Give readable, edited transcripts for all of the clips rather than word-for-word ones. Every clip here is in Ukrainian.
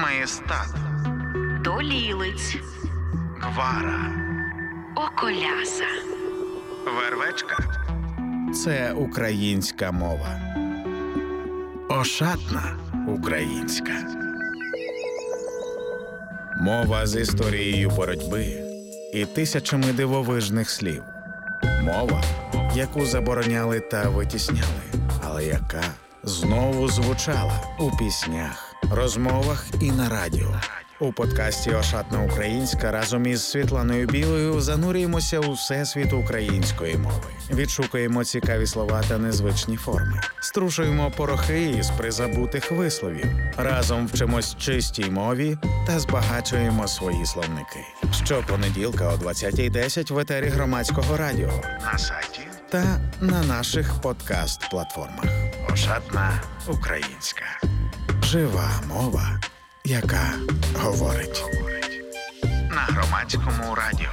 Маєстат, Долілиць, Гвара, Околяса, Вервечка – це українська мова. Ошатна українська. Мова з історією боротьби і тисячами дивовижних слів. Мова, яку забороняли та витісняли, але яка знову звучала у піснях, розмовах і на радіо. У подкасті «Ошатна українська» разом із Світланою Білою занурюємося у всесвіт української мови. Відшукуємо цікаві слова та незвичні форми. Струшуємо порохи із призабутих висловів. Разом вчимось чистій мові та збагачуємо свої словники. Щопонеділка о 20:10 в етері Громадського радіо, на сайті та на наших подкаст-платформах. «Ошатна українська». Жива мова, яка говорить. На Громадському радіо.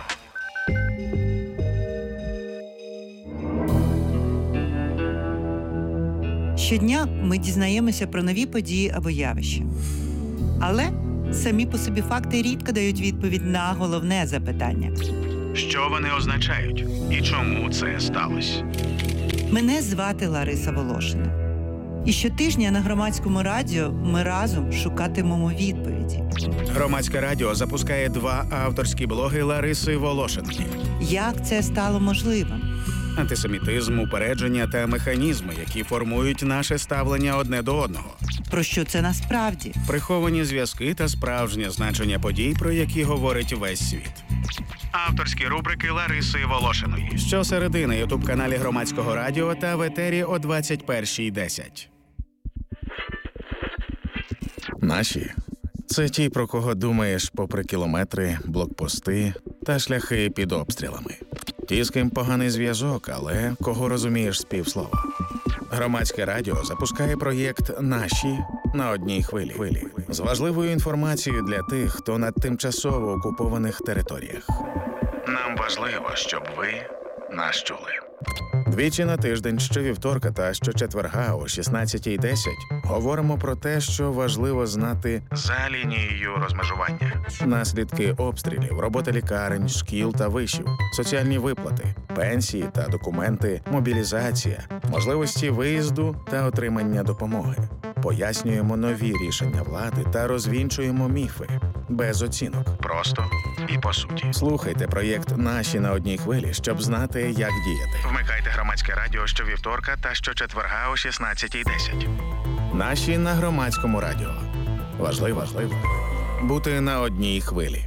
Щодня ми дізнаємося про нові події або явища. Але самі по собі факти рідко дають відповідь на головне запитання. Що вони означають і чому це сталося? Мене звати Лариса Волошина. І щотижня на Громадському радіо ми разом шукатимемо відповіді. Громадське радіо запускає 2 авторські блоги Лариси Волошинки. Як це стало можливим? Антисемітизм, упередження та механізми, які формують наше ставлення одне до одного. Про що це насправді? Приховані зв'язки та справжнє значення подій, про які говорить весь світ. Авторські рубрики Лариси Волошиної. Щосереди на ютуб-каналі Громадського радіо та в етері о 21:10. Наші – це ті, про кого думаєш попри кілометри, блокпости та шляхи під обстрілами. Ті, з ким поганий зв'язок, але кого розумієш з півслова. Громадське радіо запускає проєкт «Наші» на одній хвилі. З важливою інформацією для тих, хто на тимчасово окупованих територіях. Нам важливо, щоб ви нас чули. Двічі на тиждень, щовівторка та щочетверга о 16:10 говоримо про те, що важливо знати за лінією розмежування. Наслідки обстрілів, робота лікарень, шкіл та вишів, соціальні виплати, пенсії та документи, мобілізація, можливості виїзду та отримання допомоги. Пояснюємо нові рішення влади та розвінчуємо міфи. Без оцінок. Просто і по суті. Слухайте проєкт «Наші» на одній хвилі, щоб знати, як діяти. Вмикайте Громадське радіо щовівторка та щочетверга о 16:10. «Наші» на Громадському радіо. Важливо бути на одній хвилі.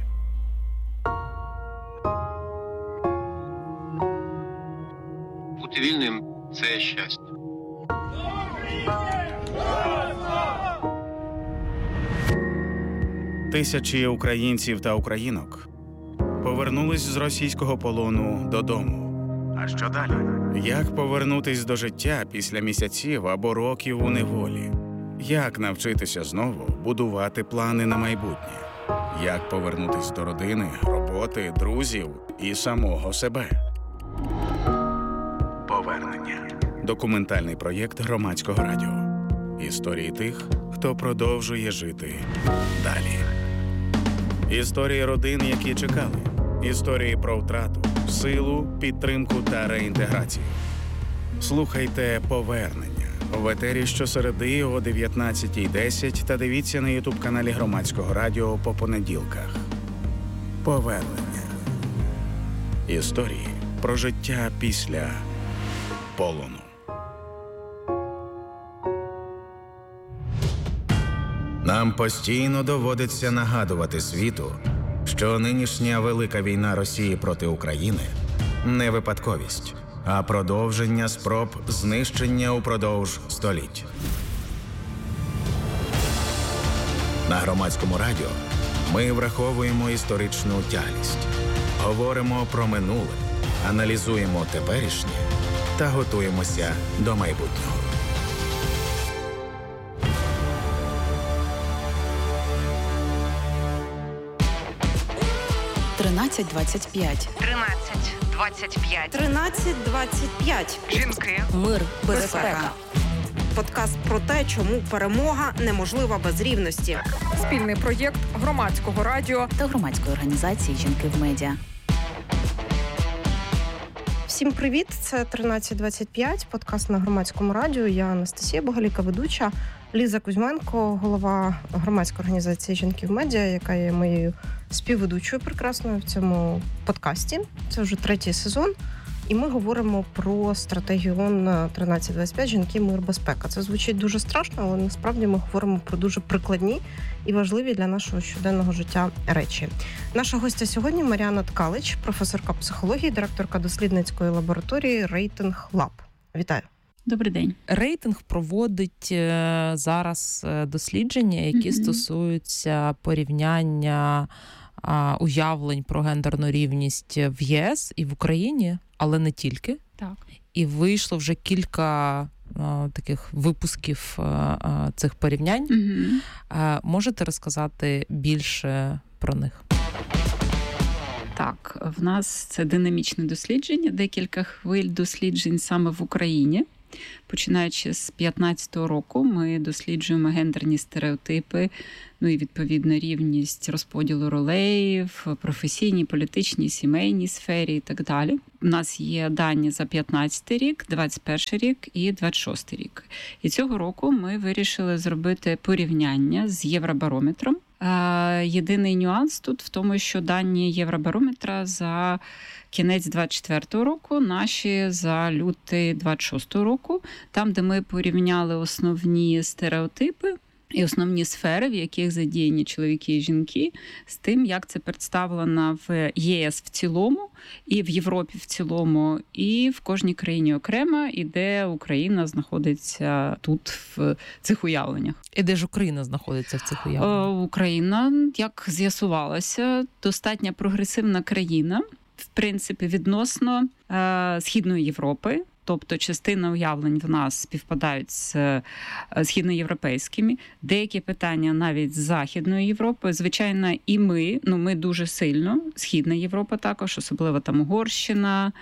Бути вільним – це щастя. Тисячі українців та українок повернулись з російського полону додому. А що далі? Як повернутись до життя після місяців або років у неволі? Як навчитися знову будувати плани на майбутнє? Як повернутись до родини, роботи, друзів і самого себе? Повернення. Документальний проєкт Громадського радіо. Історії тих, хто продовжує жити далі. Історії родин, які чекали. Історії про втрату, силу, підтримку та реінтеграцію. Слухайте «Повернення» в етері щосереди о 19:10 та дивіться на ютуб-каналі Громадського радіо по понеділках. Повернення. Історії про життя після полону. Нам постійно доводиться нагадувати світу, що нинішня велика війна Росії проти України – не випадковість, а продовження спроб знищення упродовж століть. На Громадському радіо ми враховуємо історичну тяглість, говоримо про минуле, аналізуємо теперішнє та готуємося до майбутнього. 1325. 1325. 1325. Жінки. Мир. Безпека. Подкаст про те, чому перемога неможлива без рівності. Спільний проєкт Громадського радіо та громадської організації «Жінки в медіа». Всім привіт! Це 1325, подкаст на Громадському радіо. Я Анастасія Боголіка, ведуча, Ліза Кузьменко, голова громадської організації «Жінки в медіа», яка є моєю співведучою прекрасною в цьому подкасті. Це вже 3-й сезон. І ми говоримо про стратегію ООН 1325 «Жінки, мир, безпека». Це звучить дуже страшно, але насправді ми говоримо про дуже прикладні і важливі для нашого щоденного життя речі. Наша гостя сьогодні Мар'яна Ткалич, професорка психології, директорка дослідницької лабораторії «Рейтинг Лаб». Вітаю. Добрий день. Рейтинг проводить зараз дослідження, які стосуються порівняння уявлень про гендерну рівність в ЄС і в Україні, але не тільки. Так. І вийшло вже кілька таких випусків цих порівнянь. Можете розказати більше про них? Так, в нас це динамічне дослідження, декілька хвиль досліджень саме в Україні. Починаючи з 2015 року, ми досліджуємо гендерні стереотипи, і, відповідно, рівність розподілу ролей в професійній, політичній, сімейній сфері і так далі. У нас є дані за 2015 рік, 2021 рік і 2026 рік. І цього року ми вирішили зробити порівняння з Євробарометром. Єдиний нюанс тут в тому, що дані Євробарометра за кінець 24 року, наші за лютий 26 року, там, де ми порівняли основні стереотипи і основні сфери, в яких задіяні чоловіки і жінки, з тим, як це представлено в ЄС в цілому, і в Європі в цілому, і в кожній країні окремо, і де Україна знаходиться тут в цих уявленнях. І де ж Україна знаходиться в цих уявленнях? Україна, як з'ясувалося, достатньо прогресивна країна, в принципі, відносно Східної Європи. Тобто частина уявлень в нас співпадають з східноєвропейськими, деякі питання навіть з Західної Європи. Звичайно, і ми дуже сильно, Східна Європа також, особливо там Угорщина,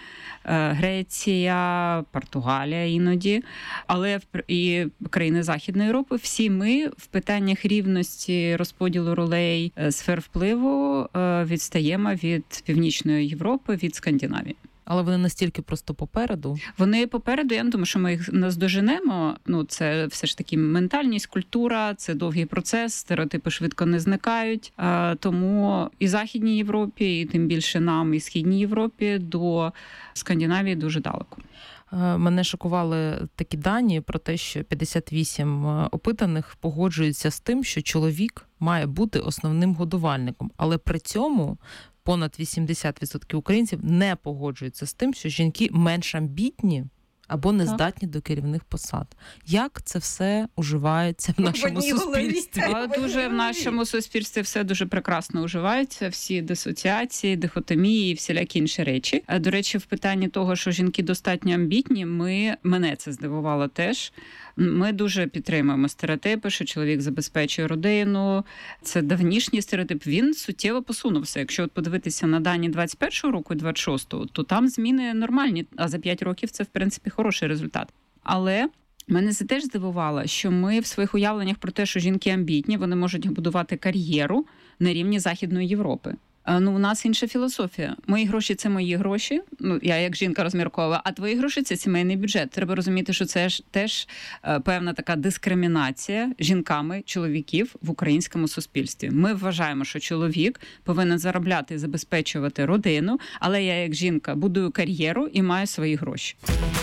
Греція, Португалія іноді, але і країни Західної Європи, всі ми в питаннях рівності розподілу ролей, сфер впливу відстаємо від Північної Європи, від Скандинавії. Але вони настільки просто попереду? Вони попереду, я не думаю, що ми їх наздоженемо. Це все ж таки ментальність, культура, це довгий процес, стереотипи швидко не зникають. Тому і Західній Європі, і тим більше нам, і Східній Європі до Скандинавії дуже далеко. Мене шокували такі дані про те, що 58 опитаних погоджуються з тим, що чоловік має бути основним годувальником, але при цьому понад 80% українців не погоджуються з тим, що жінки менш амбітні або не здатні до керівних посад. Як це все уживається в нашому суспільстві? Дуже в нашому суспільстві все дуже прекрасно уживається, всі дисоціації, дихотомії і всілякі інші речі. До речі, в питанні того, що жінки достатньо амбітні, мене це здивувало теж. Ми дуже підтримуємо стереотипи, що чоловік забезпечує родину. Це давнішній стереотип. Він суттєво посунувся. Якщо подивитися на дані 21-го року і 26-го, то там зміни нормальні, а за 5 років це, в принципі, хороший результат. Але мене це теж здивувало, що ми в своїх уявленнях про те, що жінки амбітні, вони можуть будувати кар'єру на рівні Західної Європи. У нас інша філософія. Мої гроші – це мої гроші. Я як жінка розмірковую, а твої гроші – це сімейний бюджет. Треба розуміти, що це ж теж певна така дискримінація жінками чоловіків в українському суспільстві. Ми вважаємо, що чоловік повинен заробляти і забезпечувати родину, але я як жінка будую кар'єру і маю свої гроші.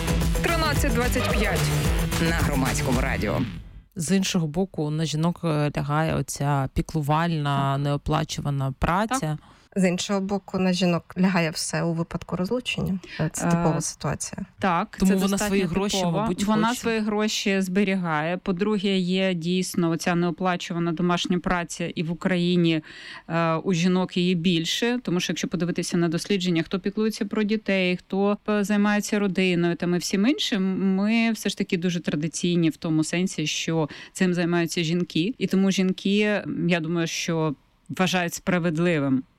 1325 на Громадському радіо. З іншого боку, на жінок лягає оця піклувальна, неоплачувана праця. Так. З іншого боку, на жінок лягає все у випадку розлучення. Це типова ситуація. Так, тому це вона свої гроші, мабуть, вона хоче. свої гроші зберігає. По-друге, є дійсно оця неоплачувана домашня праця, і в Україні у жінок її більше. Тому що якщо подивитися на дослідження, хто піклується про дітей, хто займається родиною, там і всім іншим, ми все ж таки дуже традиційні в тому сенсі, що цим займаються жінки. І тому жінки, я думаю, що вважають справедливим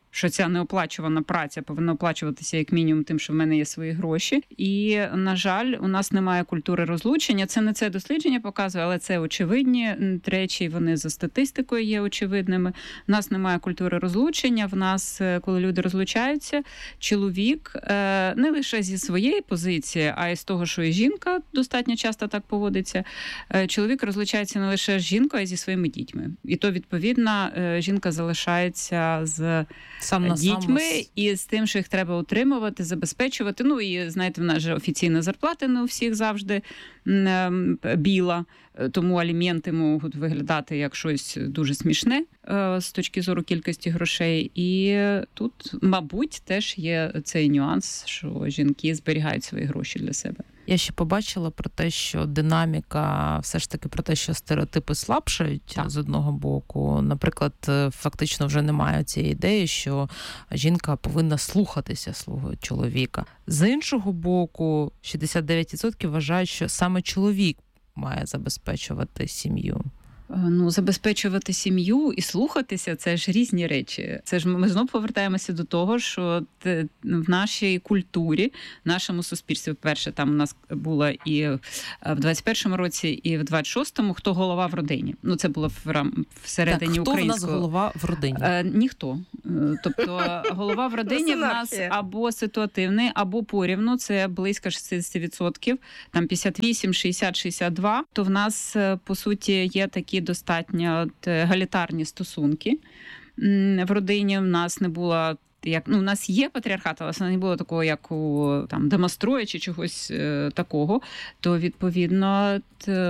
що ця неоплачувана праця повинна оплачуватися як мінімум тим, що в мене є свої гроші. І, на жаль, у нас немає культури розлучення. Це не це дослідження показує, але це очевидні речі, вони за статистикою є очевидними. У нас немає культури розлучення. В нас, коли люди розлучаються, чоловік не лише зі своєї позиції, а й з того, що і жінка достатньо часто так поводиться, чоловік розлучається не лише з жінкою, а й зі своїми дітьми. І то, відповідно, жінка залишається з дітьми і з тим, що їх треба утримувати, забезпечувати. Ну і, знаєте, в нас же офіційна зарплата не у всіх завжди біла, тому аліменти можуть виглядати як щось дуже смішне з точки зору кількості грошей. І тут, мабуть, теж є цей нюанс, що жінки зберігають свої гроші для себе. Я ще побачила про те, що динаміка, все ж таки про те, що стереотипи слабшають з одного боку. Наприклад, фактично вже немає цієї ідеї, що жінка повинна слухатися свого чоловіка. З іншого боку, 69% вважають, що саме чоловік має забезпечувати сім'ю. Ну, забезпечувати сім'ю і слухатися – це ж різні речі. Це ж ми знову повертаємося до того, що в нашій культурі, в нашому суспільстві, перше, там у нас було і в 21-му році, і в 26-му, хто голова в родині. Ну, це було всередині українського. Хто в нас голова в родині? Ніхто. Тобто голова в родині в нас або ситуативний, або порівну, це близько 60%, там 58, 60, 62. То в нас, по суті, є такі достатньо егалітарні стосунки в родині. В нас не було у нас є патріархат, але не було такого, як у Демострої чи чогось такого, то, відповідно,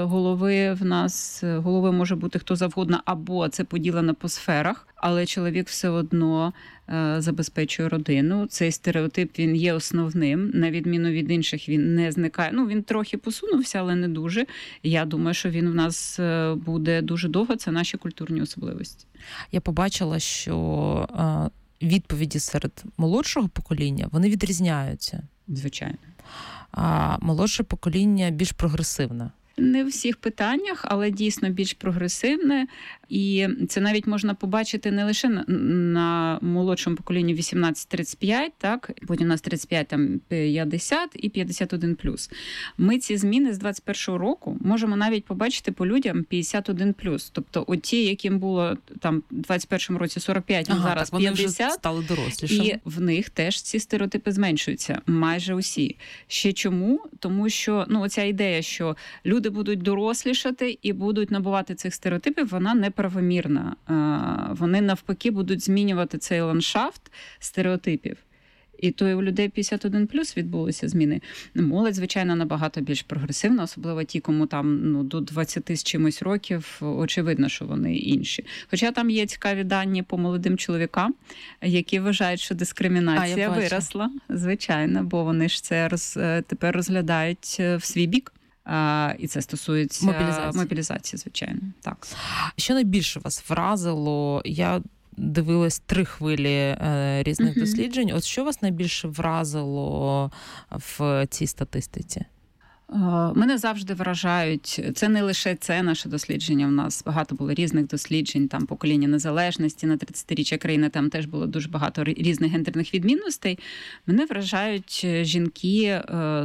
голови може бути хто завгодно, або це поділено по сферах, але чоловік все одно забезпечує родину. Цей стереотип, він є основним, на відміну від інших, він не зникає. Ну, він трохи посунувся, але не дуже. Я думаю, що він в нас буде дуже довго, це наші культурні особливості. Я побачила, що відповіді серед молодшого покоління, вони відрізняються. Звичайно. А молодше покоління більш прогресивне. Не в всіх питаннях, але дійсно більш прогресивне. І це навіть можна побачити не лише на молодшому поколінні 18-35, так? Потім у нас 35, там 50 і 51+. Ми ці зміни з 21-го року можемо навіть побачити по людям 51+. Тобто оті, яким було там в 21-му році 45, зараз так, 50. Вони вже стали дорослішими. І в них теж ці стереотипи зменшуються. Майже усі. Ще чому? Тому що оця ідея, що люди будуть дорослішати і будуть набувати цих стереотипів, вона неправомірна. Вони навпаки будуть змінювати цей ландшафт стереотипів. І то і у людей 51+ відбулися зміни. Молодь, звичайно, набагато більш прогресивна, особливо ті, кому там до 20 з чимось років, очевидно, що вони інші. Хоча там є цікаві дані по молодим чоловікам, які вважають, що дискримінація виросла. Звичайно, бо вони ж це тепер розглядають в свій бік. І це стосується мобілізації, звичайно. Так. Що найбільше вас вразило? Я дивилась 3 хвилі різних досліджень. От що вас найбільше вразило в цій статистиці? Мене завжди вражають, це не лише це наше дослідження, в нас багато було різних досліджень, там покоління незалежності на 30-річчя країни, там теж було дуже багато різних гендерних відмінностей. Мене вражають жінки,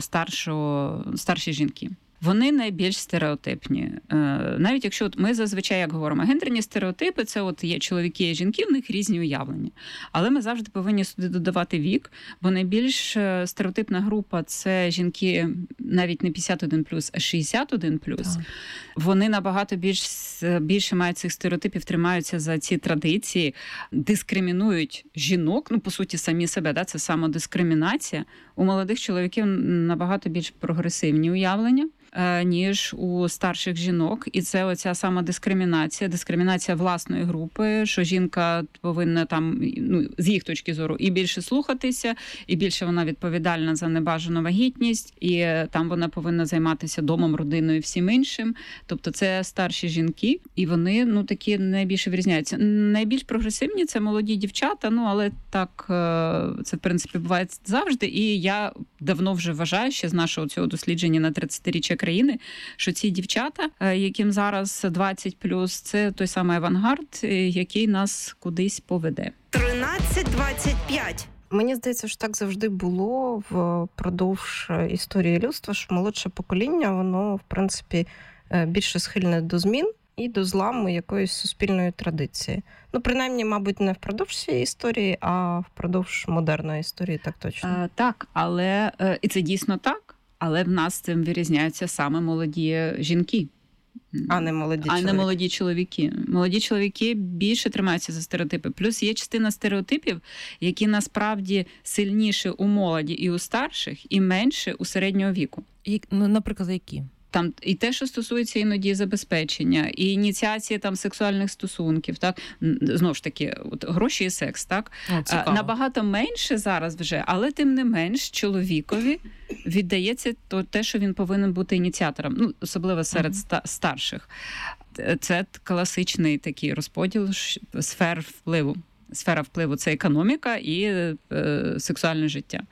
старші жінки. Вони найбільш стереотипні. Навіть якщо ми зазвичай, як говоримо, гендерні стереотипи, це є чоловіки і жінки, в них різні уявлення. Але ми завжди повинні сюди додавати вік, бо найбільш стереотипна група – це жінки навіть не 51+, а 61+. Так. Вони набагато більше мають цих стереотипів, тримаються за ці традиції, дискримінують жінок, по суті, самі себе, це самодискримінація. У молодих чоловіків набагато більш прогресивні уявлення, ніж у старших жінок. І це оця сама дискримінація власної групи, що жінка повинна з їх точки зору і більше слухатися, і більше вона відповідальна за небажану вагітність, і там вона повинна займатися домом, родиною і всім іншим. Тобто це старші жінки, і вони такі найбільше вирізняються. Найбільш прогресивні – це молоді дівчата, але так це, в принципі, буває завжди. І я давно вже вважаю, ще з нашого цього дослідження на 30-річчя країни, що ці дівчата, яким зараз 20+, це той самий авангард, який нас кудись поведе. 13 13-25. Мені здається, що так завжди було впродовж історії людства, що молодше покоління, воно, в принципі, більше схильне до змін і до зламу якоїсь суспільної традиції. Ну, принаймні, мабуть, не впродовж цієї історії, а впродовж модерної історії, так точно. Так, але і це дійсно так, але в нас цим вирізняються саме молоді жінки. А не молоді чоловіки. А не молоді чоловіки. Молоді чоловіки більше тримаються за стереотипи. Плюс є частина стереотипів, які насправді сильніші у молоді і у старших, і менше у середнього віку. Наприклад, які? Там і те, що стосується іноді забезпечення, і ініціації там сексуальних стосунків, так знову ж таки, от гроші і секс, так набагато менше зараз вже, але тим не менш чоловікові віддається те, що він повинен бути ініціатором, ну особливо серед старших. Це класичний такий розподіл сфер впливу. Сфера впливу – це економіка і сексуальне життя.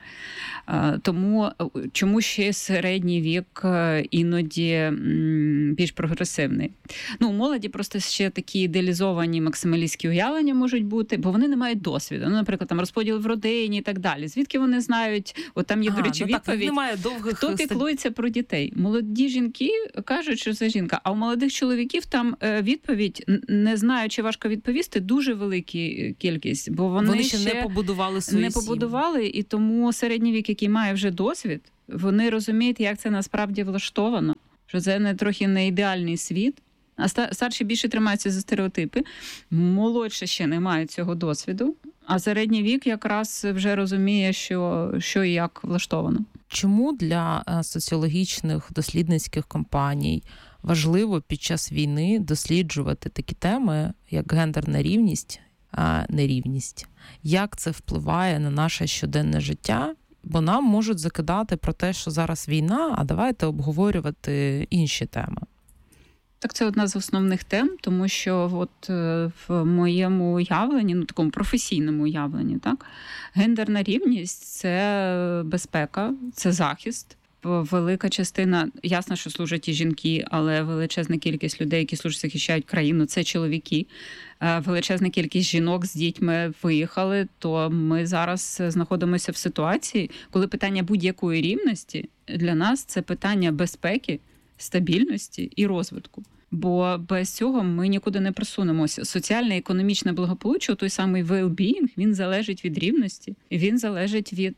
Тому чому ще середній вік іноді більш прогресивний? Ну, у молоді просто ще такі ідеалізовані максималістські уявлення можуть бути, бо вони не мають досвіду. Ну, наприклад, там розподіл в родині і так далі. Звідки вони знають? От там є, до речі, відповідь. Немає довгих... Хто піклується про дітей? Молоді жінки кажуть, що це жінка, а у молодих чоловіків там відповідь, не знаю, чи важко відповісти, дуже великі кількість, бо вони ще не побудували свої сім'ї. побудували, і тому середній вік, який має вже досвід, вони розуміють, як це насправді влаштовано, що це не трохи не ідеальний світ, а старші більше тримаються за стереотипи, молодші ще не мають цього досвіду, а середній вік якраз вже розуміє, що і як влаштовано. Чому для соціологічних дослідницьких компаній важливо під час війни досліджувати такі теми, як гендерна рівність, нерівність? Як це впливає на наше щоденне життя? Бо нам можуть закидати про те, що зараз війна, а давайте обговорювати інші теми. Так, це одна з основних тем, тому що от в моєму уявленні, ну такому професійному уявленні, так, гендерна рівність – це безпека, це захист. Велика частина, ясно, що служать і жінки, але величезна кількість людей, які служать, захищають країну, це чоловіки. Величезна кількість жінок з дітьми виїхали, то ми зараз знаходимося в ситуації, коли питання будь-якої рівності для нас – це питання безпеки, стабільності і розвитку. Бо без цього ми нікуди не просунемося. Соціальне і економічне благополуччя, той самий well-being, він залежить від рівності, він залежить від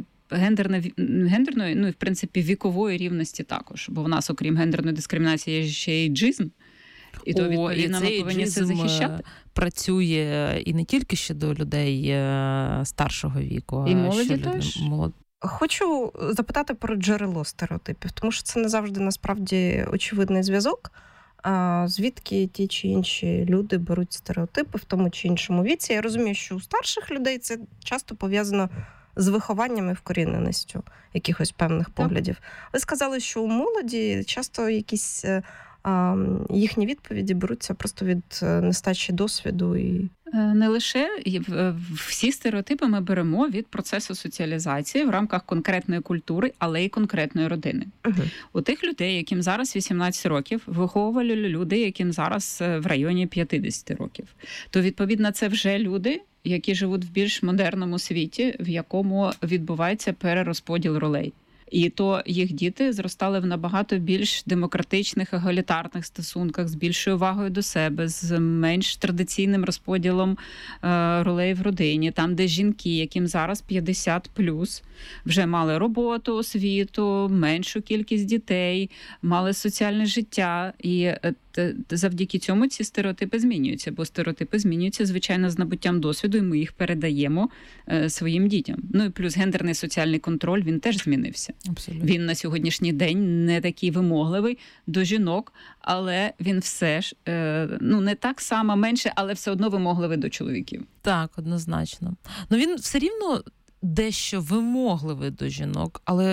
гендерної, ну і в принципі вікової рівності також. Бо в нас, окрім гендерної дискримінації, є ще й джизм. І то, відповідно, ми повинні це захищати. Працює і не тільки щодо людей старшого віку, і молоді теж. Хочу запитати про джерело стереотипів, тому що це не завжди насправді очевидний зв'язок. Звідки ті чи інші люди беруть стереотипи в тому чи іншому віці. Я розумію, що у старших людей це часто пов'язано з вихованням і вкоріненістю якихось певних поглядів. Ви сказали, що у молоді часто якісь їхні відповіді беруться просто від нестачі досвіду. І не лише. Всі стереотипи ми беремо від процесу соціалізації в рамках конкретної культури, але й конкретної родини. У тих людей, яким зараз 18 років, виховували люди, яким зараз в районі 50 років. То, відповідно, це вже люди, які живуть в більш модерному світі, в якому відбувається перерозподіл ролей. І то їх діти зростали в набагато більш демократичних, егалітарних стосунках, з більшою увагою до себе, з менш традиційним розподілом ролей в родині. Там, де жінки, яким зараз 50+, вже мали роботу, освіту, меншу кількість дітей, мали соціальне життя. І завдяки цьому ці стереотипи змінюються. Бо стереотипи змінюються, звичайно, з набуттям досвіду, і ми їх передаємо своїм дітям. Ну і плюс гендерний соціальний контроль, він теж змінився. Абсолютно. Він на сьогоднішній день не такий вимогливий до жінок, але він все ж, не так само менше, але все одно вимогливий до чоловіків. Так, однозначно. Ну він все рівно дещо вимогливий до жінок, але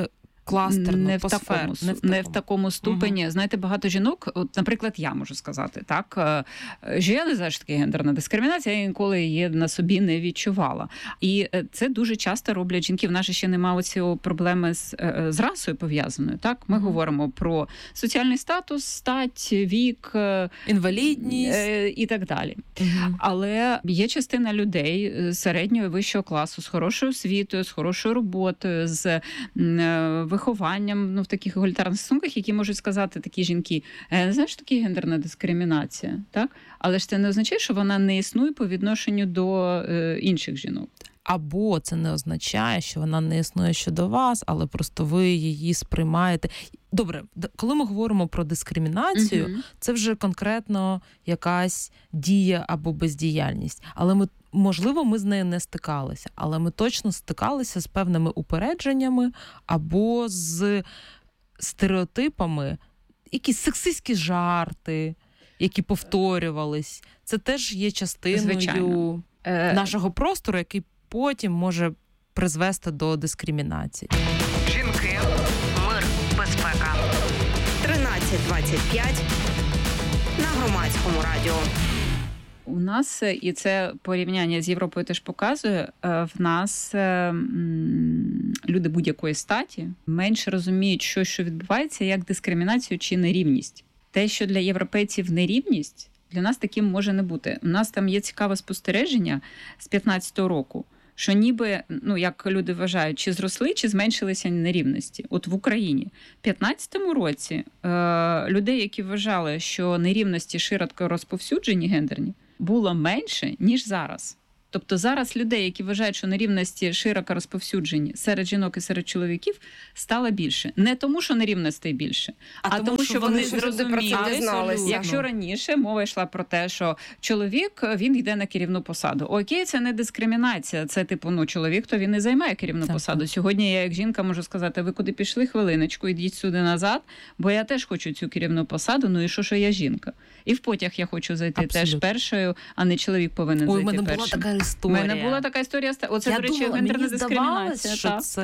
кластерно, не в такому ступені. Знаєте, багато жінок, от, наприклад, я можу сказати, так, що я не знаю, що таке гендерна дискримінація, я ніколи її на собі не відчувала. І це дуже часто роблять жінки. В нас ще немає оцієї проблеми з расою пов'язаною. Так, ми говоримо про соціальний статус, стать, вік, інвалідність і так далі. Але є частина людей середнього і вищого класу з хорошою освітою, з хорошою роботою, з вихованням в таких егалітарних стосунках, які можуть сказати такі жінки: знаєш, що таке гендерна дискримінація, так? Але ж це не означає, що вона не існує по відношенню до інших жінок. Або це не означає, що вона не існує щодо вас, але просто ви її сприймаєте. Добре, коли ми говоримо про дискримінацію, це вже конкретно якась дія або бездіяльність. Але можливо, ми з нею не стикалися, але ми точно стикалися з певними упередженнями або з стереотипами, якісь сексистські жарти, які повторювались. Це теж є частиною нашого простору, який потім може призвести до дискримінації. Жінки, мир, безпека. 13:25 на Громадському радіо. У нас, і це порівняння з Європою теж показує, в нас люди будь-якої статі менше розуміють, що відбувається, як дискримінацію чи нерівність. Те, що для європейців нерівність, для нас таким може не бути. У нас там є цікаве спостереження з 15-го року, що ніби, як люди вважають, чи зросли, чи зменшилися нерівності. От в Україні в 15-му році людей, які вважали, що нерівності широко розповсюджені гендерні, було менше, ніж зараз. Тобто зараз людей, які вважають, що нерівності широко розповсюджені серед жінок і серед чоловіків, стало більше. Не тому, що нерівностей більше, а тому, що вони зрозуміли, якщо раніше мова йшла про те, що чоловік, він йде на керівну посаду. Окей, це не дискримінація, це чоловік, то він не займає керівну посаду. Сьогодні я як жінка можу сказати: ви куди пішли, хвилиночку, ідіть сюди назад, бо я теж хочу цю керівну посаду, і що я жінка. І в потяг я хочу зайти теж першою, а не чоловік повинен зайти першим. Була така історія. У мене була така історія. Оце, до речі, гендерна дискримінація.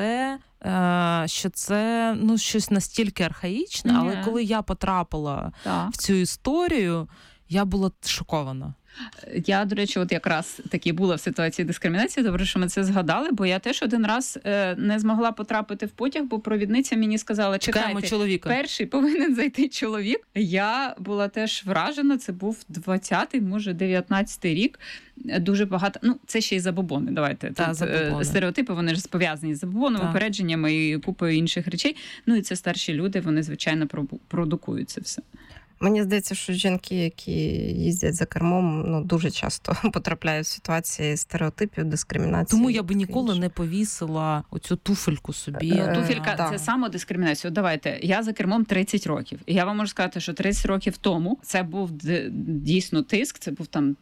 Що це щось настільки архаїчне, але коли я потрапила в цю історію, я була шокована. Я, до речі, якраз таки була в ситуації дискримінації. Добре, що ми це згадали, бо я теж один раз не змогла потрапити в потяг, бо провідниця мені сказала: чекайте, перший повинен зайти чоловік. Я була теж вражена, це був 20-й, може 19-й рік. Дуже багато, це ще й забобони, давайте. Тут стереотипи, вони ж пов'язані з забобонами, упередженнями і купою інших речей. І це старші люди, вони, звичайно, продукують це все. Мені здається, що жінки, які їздять за кермом, дуже часто потрапляють в ситуації стереотипів, дискримінації. Тому я би ніколи не повісила оцю туфельку собі. Туфелька – це самодискримінація. Давайте, я за кермом 30 років. І я вам можу сказати, що 30 років тому це був дійсно тиск, це був там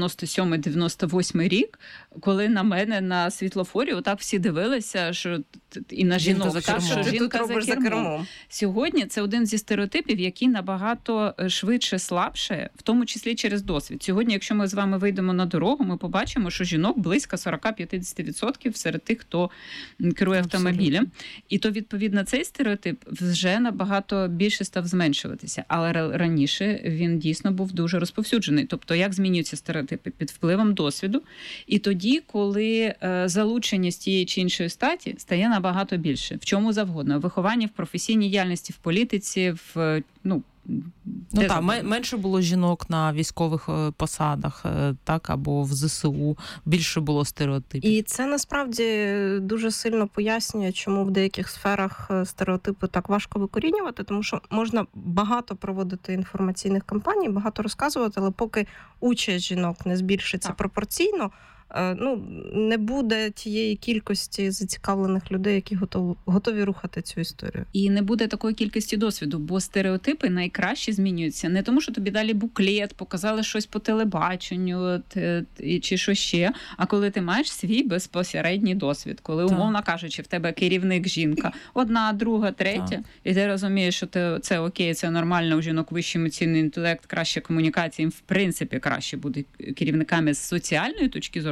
97-98 рік, коли на мене на світлофорі отак всі дивилися, що і на жінок, що жінка за кермом. Сьогодні це один зі стереотипів, який набагато швидше слабше, в тому числі через досвід. Сьогодні, якщо ми з вами вийдемо на дорогу, ми побачимо, що жінок близько 40-50% серед тих, хто керує автомобілем. І то, відповідно, цей стереотип вже набагато більше став зменшуватися. Але раніше він дійсно був дуже розповсюджений. Тобто, як змінюються стереотипи? Під впливом досвіду. І тоді, коли залученість тієї чи іншої статі стає набагато більше. В чому завгодно. В вихованні, в професійній діяльності, в політиці, в менше було жінок на військових посадах, так, або в ЗСУ, більше було стереотипів. І це насправді дуже сильно пояснює, чому в деяких сферах стереотипи так важко викорінювати, тому що можна багато проводити інформаційних кампаній, багато розказувати, але поки участь жінок не збільшиться пропорційно, не буде тієї кількості зацікавлених людей, які готові рухати цю історію. І не буде такої кількості досвіду, бо стереотипи найкраще змінюються. Не тому, що тобі дали буклет, показали щось по телебаченню чи що ще, а коли ти маєш свій безпосередній досвід, коли, умовно кажучи, в тебе керівник жінка, одна, друга, третя, і ти розумієш, що це окей, це нормально, у жінок вищий емоційний інтелект, краще комунікація, їм в принципі краще бути керівниками з соціальної точки зору,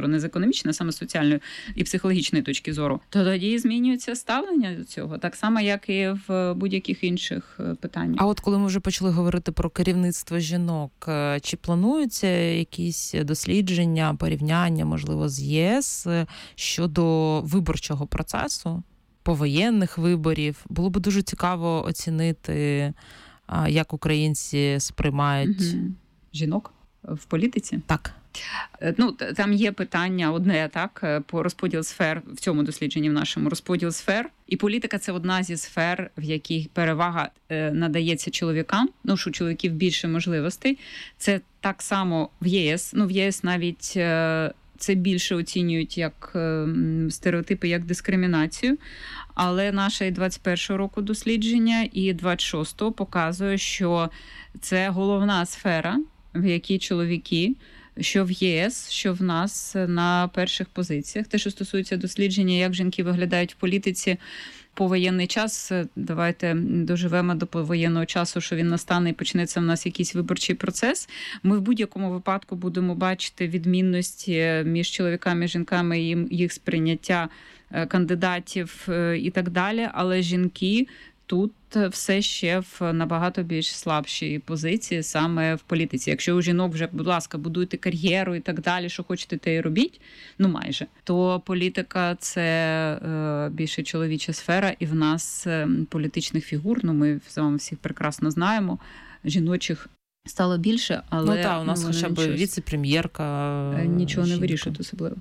зору, не з економічної, а саме з соціальної і психологічної точки зору, то тоді змінюється ставлення до цього, так само, як і в будь-яких інших питаннях. А от коли ми вже почали говорити про керівництво жінок, чи плануються якісь дослідження, порівняння, можливо, з ЄС щодо виборчого процесу, повоєнних виборів? Було б дуже цікаво оцінити, як українці сприймають жінок в політиці? Так. Ну, там є питання одне, так, по розподіл сфер в цьому дослідженні в нашому розподіл сфер. І політика – це одна зі сфер, в якій перевага надається чоловікам. Ну, що у чоловіків більше можливостей. Це так само в ЄС. Ну, в ЄС навіть це більше оцінюють як стереотипи, як дискримінацію. Але наше 21-го року дослідження і 26-го показує, що це головна сфера, в якій чоловіки, що в ЄС, що в нас на перших позиціях. Те, що стосується дослідження, як жінки виглядають в політиці повоєнний час, давайте доживемо до повоєнного часу, що він настане і почнеться в нас якийсь виборчий процес. Ми в будь-якому випадку будемо бачити відмінності між чоловіками і жінками, їх сприйняття кандидатів і так далі, але жінки тут все ще в набагато більш слабшій позиції саме в політиці. Якщо у жінок вже, будь ласка, будуйте кар'єру і так далі, що хочете, те і робіть, ну майже, то політика – це більше чоловіча сфера, і в нас політичних фігур, ну ми з вами всіх прекрасно знаємо, жіночих стало більше, але... Ну так, у нас хоча б віце-прем'єрка нічого жінка. Не вирішують особливо.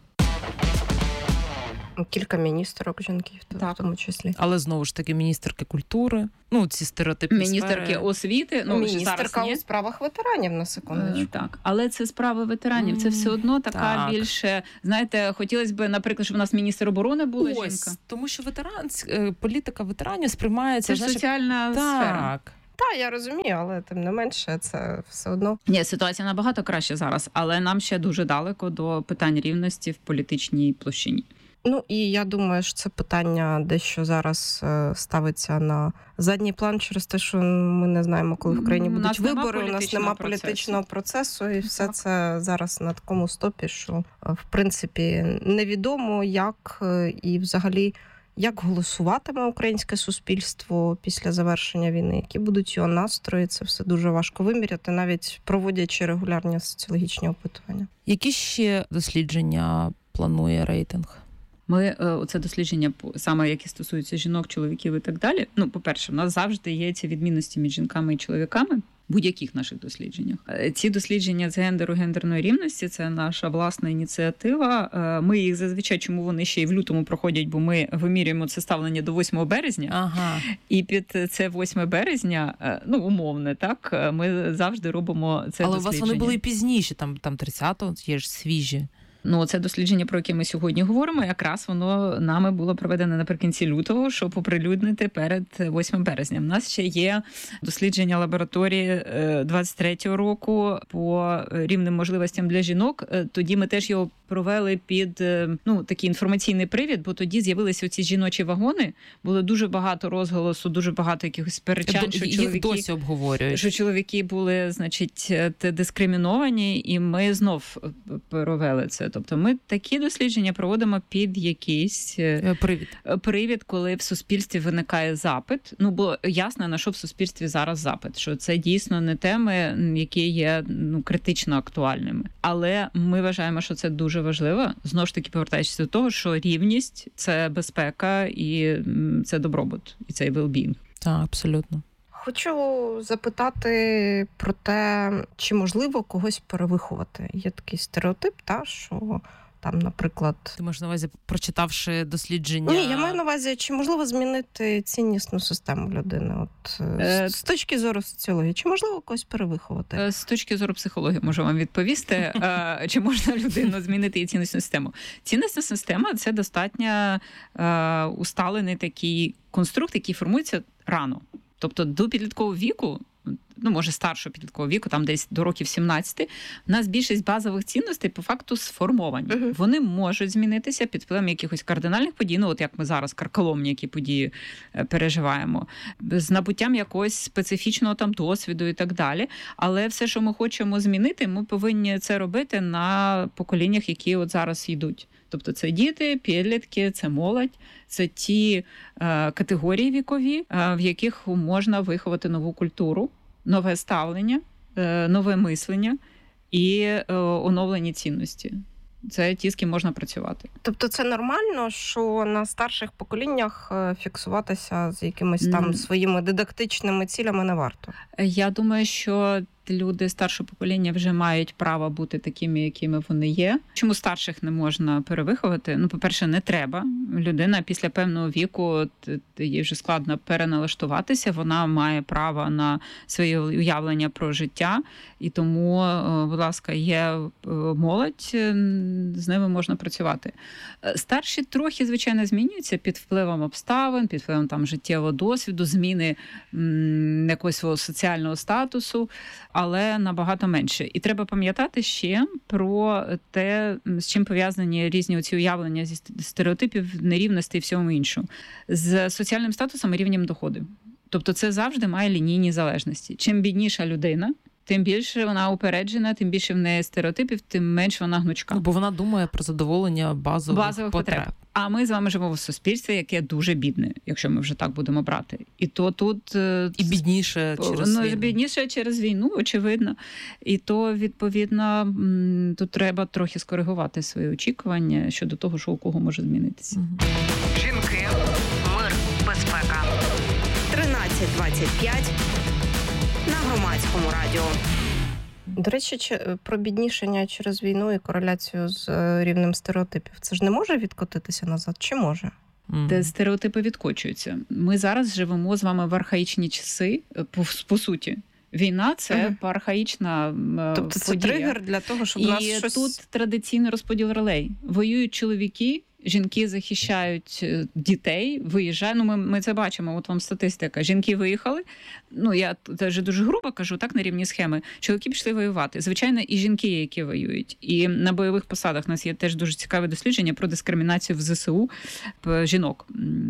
Кілька міністерок жінків, в тому числі. Але знову ж таки міністерки культури, ну ці стереотипні міністерки сфери. Освіти, ну міністерка у справах ветеранів, на секундочку. Так, але це справи ветеранів, це все одно така більше, знаєте, хотілося б, наприклад, щоб у нас міністр оборони була жінка. Тому що політика ветеранів сприймається... Це ж соціальна сфера. Так, я розумію, але тим не менше це все одно. Ні, ситуація набагато краще зараз, але нам ще дуже далеко до питань рівності в політичній площині. Ну, і я думаю, що це питання дещо зараз ставиться на задній план через те, що ми не знаємо, коли в країні будуть вибори, у нас нема політичного процесу, і все це зараз на такому стопі, що, в принципі, невідомо, як і взагалі, як голосуватиме українське суспільство після завершення війни, які будуть його настрої, це все дуже важко виміряти, навіть проводячи регулярні соціологічні опитування. Які ще дослідження планує рейтинг? Ми оце дослідження, саме які стосуються жінок, чоловіків і так далі. Ну, по-перше, в нас завжди є ці відмінності між жінками і чоловіками в будь-яких наших дослідженнях. Ці дослідження з гендеру, гендерної рівності – це наша власна ініціатива. Ми їх зазвичай, чому вони ще й в лютому проходять, бо ми вимірюємо це ставлення до 8 березня. Ага. І під це 8 березня, ну, умовне, так, ми завжди робимо це дослідження. Але у вас вони були і пізніше, там 30-го, є ж свіжі. Ну, це дослідження, про яке ми сьогодні говоримо, якраз воно нами було проведено наприкінці лютого, щоб оприлюднити перед 8 березня. У нас ще є дослідження лабораторії 23-го року по рівним можливостям для жінок. Тоді ми теж його провели під, ну, такий інформаційний привід, бо тоді з'явилися оці жіночі вагони, було дуже багато розголосу, дуже багато якихось сперечань, що їх досі обговорюють. Що чоловіки були, значить, дискриміновані, і ми знов провели це. Тобто ми такі дослідження проводимо під якийсь привід, коли в суспільстві виникає запит. Ну, бо ясно, на що в суспільстві зараз запит, що це дійсно не теми, які є, ну, критично актуальними. Але ми вважаємо, що це дуже важливо. Знову ж таки, повертаючись до того, що рівність – це безпека і це добробут, і це well-being. Так, абсолютно. Хочу запитати про те, чи можливо когось перевиховати. Є такий стереотип, що там, наприклад... Ти маєш на увазі, прочитавши дослідження... Ні, я маю на увазі, чи можливо змінити ціннісну систему людини? От, з точки зору соціології, чи можливо когось перевиховати? З точки зору психології можу вам відповісти, чи можна людину змінити її ціннісну систему. Ціннісна система – це достатньо усталений такий конструкт, який формується рано. Тобто до підліткового віку може старшого підліткового віку, там десь до років 17, у нас більшість базових цінностей по факту сформовані. Вони можуть змінитися під впливом якихось кардинальних подій, от як ми зараз карколомні які події переживаємо, з набуттям якогось специфічного там досвіду і так далі. Але все, що ми хочемо змінити, ми повинні це робити на поколіннях, які от зараз йдуть. Тобто це діти, підлітки, це молодь, це ті категорії вікові, в яких можна виховати нову культуру, нове ставлення, нове мислення і оновлені цінності. Це ті, з ким можна працювати. Тобто це нормально, що на старших поколіннях фіксуватися з якимись там своїми дидактичними цілями не варто? Я думаю, що люди старшого покоління вже мають право бути такими, якими вони є. Чому старших не можна перевиховати? По-перше, не треба. Людина після певного віку, їй вже складно переналаштуватися, вона має право на своє уявлення про життя, і тому, будь ласка, є молодь, з ними можна працювати. Старші трохи, звичайно, змінюються під впливом обставин, під впливом там життєвого досвіду, зміни якогось свого соціального статусу, але набагато менше. І треба пам'ятати ще про те, з чим пов'язані різні оці уявлення зі стереотипів, нерівності і всьому іншому. З соціальним статусом і рівнем доходу. Тобто це завжди має лінійні залежності. Чим бідніша людина, тим більше вона упереджена, тим більше в неї стереотипів, тим менше вона гнучка. Бо вона думає про задоволення базових потреб. А ми з вами живемо в суспільстві, яке дуже бідне, якщо ми вже так будемо брати. І то тут... І бідніше через війну. Бідніше через війну, очевидно. І то, відповідно, тут треба трохи скоригувати свої очікування щодо того, що у кого може змінитися. Жінки, мир, безпека. 13:25 на Громадському радіо. До речі, про біднішення через війну і кореляцію з рівнем стереотипів. Це ж не може відкотитися назад? Чи може? Де стереотипи відкочуються. Ми зараз живемо з вами в архаїчні часи, по суті. Війна – це архаїчна тобто це подія. тригер для того, щоб і нас щось... тут традиційний розподіл ролей. Воюють чоловіки, жінки захищають дітей, виїжджають. Ми це бачимо, от вам статистика. Жінки виїхали, я це вже дуже грубо кажу, так, на рівні схеми. Чоловіки пішли воювати. Звичайно, і жінки, які воюють. І на бойових посадах у нас є теж дуже цікаве дослідження про дискримінацію в ЗСУ жінок.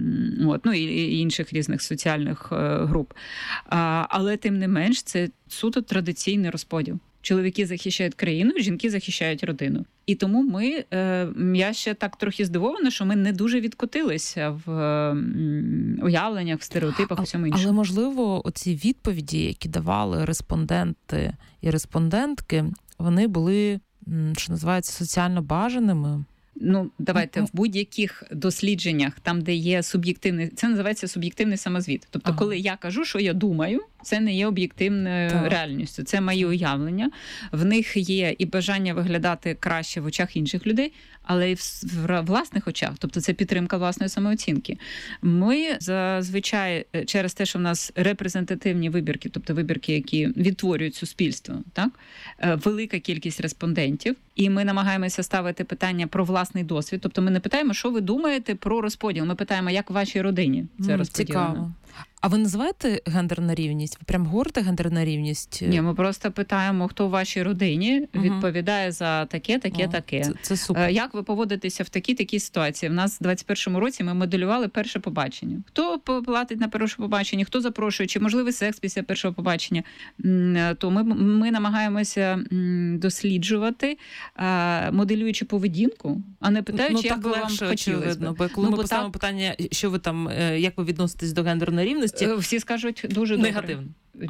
І інших різних соціальних груп. Але тим не менш, це суто традиційний розподіл. Чоловіки захищають країну, жінки захищають родину. І тому я ще так трохи здивована, що ми не дуже відкотилися в уявленнях, в стереотипах, у всьому іншому. Але, можливо, оці відповіді, які давали респонденти і респондентки, вони були, що називається, соціально бажаними. Давайте, в будь-яких дослідженнях, там, де є суб'єктивний, це називається суб'єктивний самозвіт. Тобто, коли я кажу, що я думаю, це не є об'єктивною реальністю, це мої уявлення. В них є і бажання виглядати краще в очах інших людей, але і в власних очах. Тобто це підтримка власної самооцінки. Ми зазвичай через те, що в нас репрезентативні вибірки, тобто вибірки, які відтворюють суспільство, так? Велика кількість респондентів, і ми намагаємося ставити питання про власний досвід. Тобто ми не питаємо, що ви думаєте про розподіл. Ми питаємо, як в вашій родині це розподілено. Цікаво. А ви називаєте гендерна рівність? Ви прям говорите гендерна рівність? Ні, ми просто питаємо, хто в вашій родині відповідає за таке. Це супер. Як ви поводитеся в такій ситуації? В нас в 21-му році ми моделювали перше побачення. Хто платить на перше побачення, хто запрошує, чи можливий секс після першого побачення. То ми намагаємося досліджувати, моделюючи поведінку, а не питаючи, як би вам хотілося. Бо коли ми поставимо питання, що ви там, як ви відноситесь до гендерної рівності, всі скажуть дуже негативно.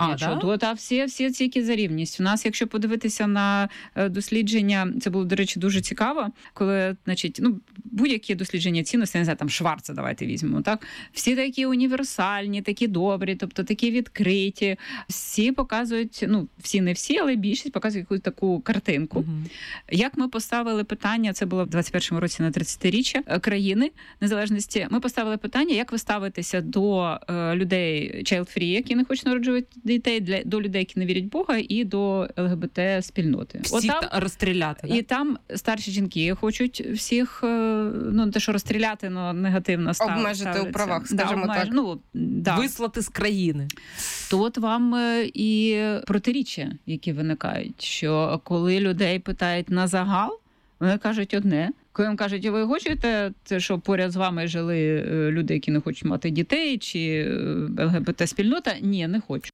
Всі тільки за рівність. У нас, якщо подивитися на дослідження, це було, до речі, дуже цікаво, коли, будь-які дослідження цінностей, не знаю, там Шварца давайте візьмемо, так? Всі такі універсальні, такі добрі, тобто такі відкриті. Всі показують, всі не всі, але більшість показують якусь таку картинку. Як ми поставили питання, це було в 21-му році на 30-річчя країни незалежності, ми поставили питання, як ви ставитеся до людей child-free, які не хочуть народжувати дітей, до людей, які не вірять в Бога, і до ЛГБТ-спільноти. Всіх розстріляти, да? І там старші жінки хочуть всіх, ну, не те, що розстріляти, але негативно ставляться. Обмежити у правах, скажімо так. Ну, да. Вислати з країни. То от вам і протиріччя, які виникають, що коли людей питають на загал, вони кажуть одне. Коли їм кажуть, ви хочете, це що поряд з вами жили люди, які не хочуть мати дітей, чи ЛГБТ-спільнота? Ні, не хочу.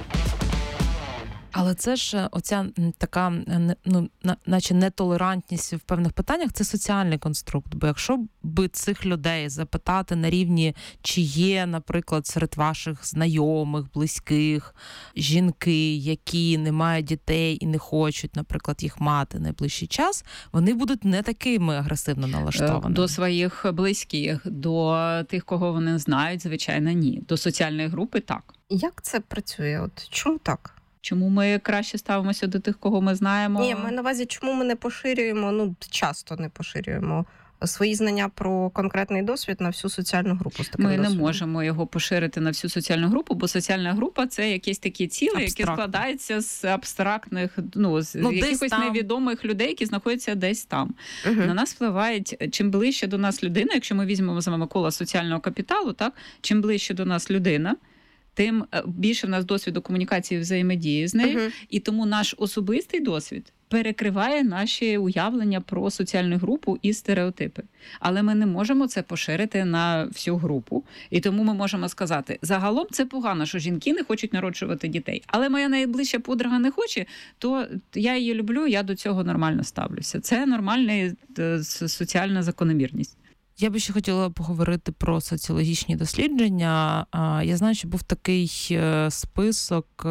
Але це ж оця така, ну, наче нетолерантність в певних питаннях, це соціальний конструкт. Бо якщо би цих людей запитати на рівні, чи є, наприклад, серед ваших знайомих, близьких, жінки, які не мають дітей і не хочуть, наприклад, їх мати найближчий час, вони будуть не такими агресивно налаштованими. До своїх близьких, до тих, кого вони знають, звичайно, ні. До соціальної групи – так. Як це працює? От чому так? Чому ми краще ставимося до тих, кого ми знаємо? Ні, маю на увазі, чому ми не поширюємо, ну, часто не поширюємо свої знання про конкретний досвід на всю соціальну групу з таким Ми досвідом? не можемо його поширити на всю соціальну групу, бо соціальна група – це якісь такі цілі, які складаються з абстрактних, з якихось невідомих людей, які знаходяться десь там. Угу. На нас впливають, чим ближче до нас людина, якщо ми візьмемо з вами коло соціального капіталу, так, чим ближче до нас людина, тим більше в нас досвіду комунікації, взаємодії з нею, і тому наш особистий досвід перекриває наші уявлення про соціальну групу і стереотипи. Але ми не можемо це поширити на всю групу. І тому ми можемо сказати, загалом це погано, що жінки не хочуть народжувати дітей. Але моя найближча подруга не хоче, то я її люблю, я до цього нормально ставлюся. Це нормальна соціальна закономірність. Я би ще хотіла поговорити про соціологічні дослідження. Я знаю, що був такий список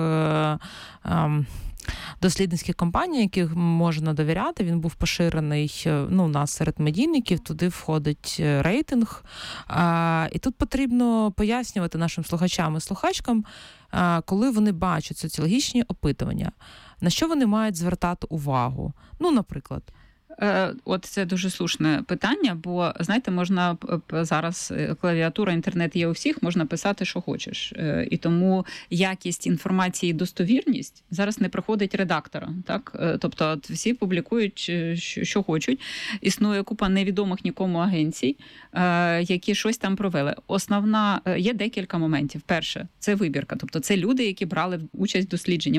дослідницьких компаній, яких можна довіряти. Він був поширений у нас серед медійників, туди входить рейтинг. І тут потрібно пояснювати нашим слухачам і слухачкам, коли вони бачать соціологічні опитування, на що вони мають звертати увагу. Ну, наприклад, От це дуже слушне питання, бо, знаєте, можна зараз, клавіатура, інтернет є у всіх, можна писати, що хочеш. І тому якість інформації і достовірність зараз не проходить редактора. Так? Тобто всі публікують, що хочуть. Існує купа невідомих нікому агенцій, які щось там провели. Є декілька моментів. Перше, це вибірка. Тобто це люди, які брали участь в дослідженні.